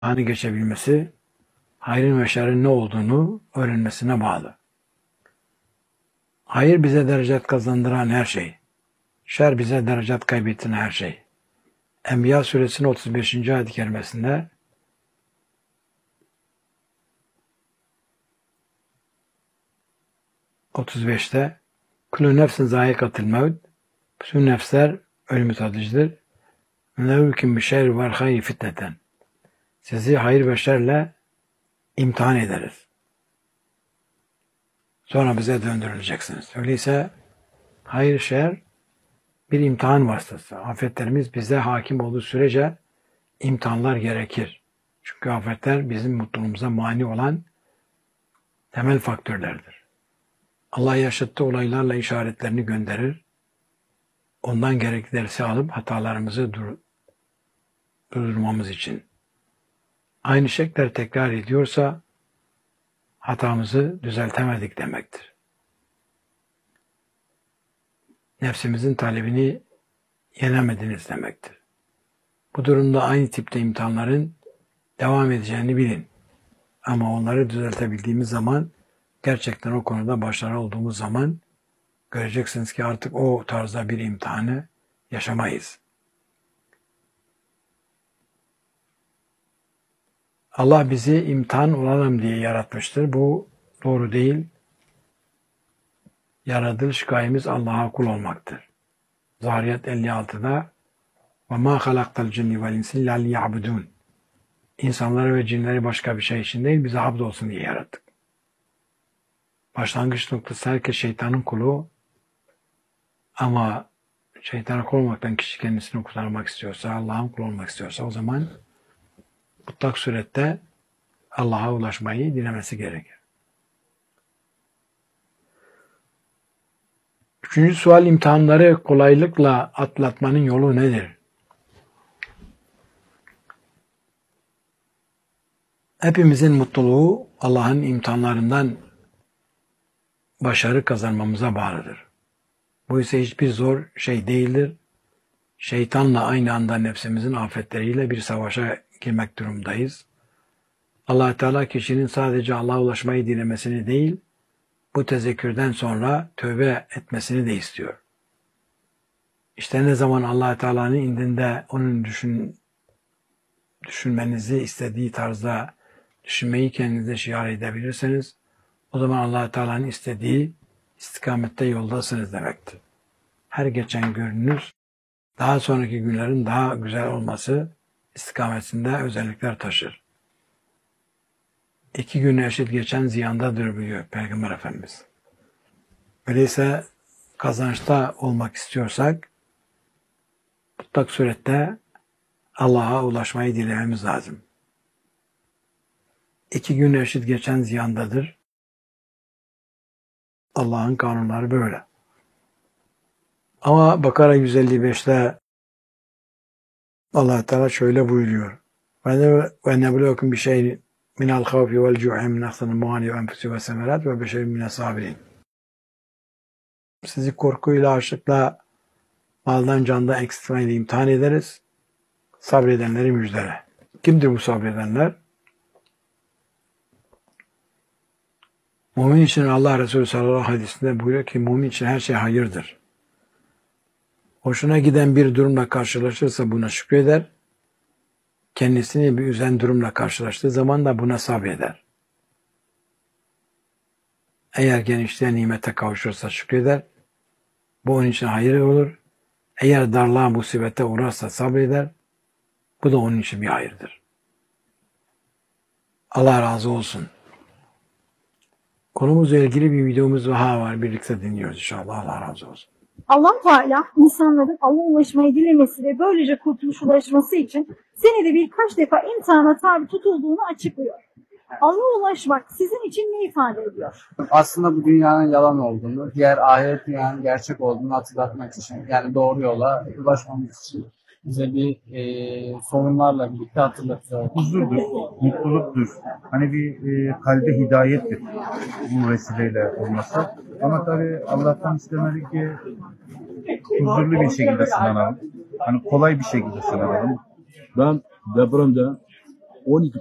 hani geçebilmesi, hayrın ve şerrin ne olduğunu öğrenmesine bağlı. Hayır bize derecet kazandıran her şey, şer bize derecet kaybettiren her şey. Enbiya suresinin 35. ayet-i kerimesinde 35'te kullu nefsin zâikatul mevt, bütün nefsler ölümü tadıcıdır. Nevküm bir şer var hayır fitneten. Sizi hayır ve şerle imtihan ederiz. Sonra bize döndürüleceksiniz. Öyleyse hayır şer bir imtihan vasıtası. Afetlerimiz bize hakim olduğu sürece imtihanlar gerekir. Çünkü afetler bizim mutluluğumuza mani olan temel faktörlerdir. Allah yaşattığı olaylarla işaretlerini gönderir. Ondan gerekli dersi alıp hatalarımızı durdurmamız için. Aynı şekler tekrar ediyorsa hatamızı düzeltemedik demektir. Nefsimizin talebini yenemediniz demektir. Bu durumda aynı tipte imtihanların devam edeceğini bilin. Ama onları düzeltebildiğimiz zaman, gerçekten o konuda başarılı olduğumuz zaman göreceksiniz ki artık o tarzda bir imtihanı yaşamayız. Allah bizi imtihan olalım diye yaratmıştır. Bu doğru değil. Yaratılış gayemiz Allah'a kul olmaktır. Zariyat 56'da وَمَا خَلَقْتَ الْجِنِّ وَالْاِنْسِ اِلَّا لِيَعْبُدُونَ İnsanları ve cinleri başka bir şey için değil, bize abd olsun diye yarattık. Başlangıç noktası herkes şeytanın kulu, ama şeytana kul olmaktan kişi kendisini kurtarmak istiyorsa, Allah'ın kulu olmak istiyorsa o zaman mutlak surette Allah'a ulaşmayı dilemesi gerekir. Üçüncü sual, imtihanları kolaylıkla atlatmanın yolu nedir? Hepimizin mutluluğu Allah'ın imtihanlarından başarı kazanmamıza bağlıdır. Bu ise hiçbir zor şey değildir. Şeytanla aynı anda nefsimizin afetleriyle bir savaşa girmek durumdayız. Allah Teala kişinin sadece Allah'a ulaşmayı dilemesini değil, bu tezekkürden sonra tövbe etmesini de istiyor. İşte ne zaman Allah Teala'nın indinde onun düşünmenizi istediği tarzda düşünmeyi kendinize şiar edebilirseniz, o zaman Allah Teala'nın istediği istikamette yoldasınız demektir. Her geçen gününüz daha sonraki günlerin daha güzel olması istikametinde özellikler taşır. 2 gün eşit geçen ziyandadır buyuruyor Peygamber Efendimiz. Öyleyse kazançta olmak istiyorsak mutlak surette Allah'a ulaşmayı dilememiz lazım. 2 gün eşit geçen ziyandadır. Allah'ın kanunları böyle. Ama Bakara 155'te Allah Teala şöyle buyuruyor. Ve nebluvekum bi şey'in minel havfi vel cu'i min nafsinin muhani ve enfusi ve semerat ve beşerin mine sabirin. Sizi korkuyla, açlıkla, maldan candan eksiltmeyle imtihan ederiz. Sabredenleri müjdele. Kimdir bu sabredenler? Mümin için Allah Resulü sallallahu aleyhi ve sellem hadisinde buyuruyor ki mümin için her şey hayırdır. Hoşuna giden bir durumla karşılaşırsa buna şükreder. Kendisini bir üzen durumla karşılaştığı zaman da buna sabreder. Eğer genişliğe nimete kavuşursa şükreder. Bu onun için hayır olur. Eğer darlığa musibete uğrarsa sabreder. Bu da onun için bir hayırdır. Allah razı olsun. Konumuzla ilgili bir videomuz daha var. Birlikte dinliyoruz inşallah. Allah razı olsun. Allah Teala insanların Allah'a ulaşmayı dilemesi ve böylece kurtuluş ulaşması için senede birkaç defa imtihana tabi tutulduğunu açıklıyor. Allah'a ulaşmak sizin için ne ifade ediyor? Aslında bu dünyanın yalan olduğunu, diğer ahiret dünyanın gerçek olduğunu hatırlatmak için, yani doğru yola ulaşmamız için bize bir sorunlarla birlikte hatırlatıyor. Huzurdur, mutluluktur. Hani bir kalbe hidayettir bu vesileyle olması. Ama tabii Allah'tan istemeli ki huzurlu bir şekilde sınanalım. Hani kolay bir şekilde sınanalım. Ben depremde 12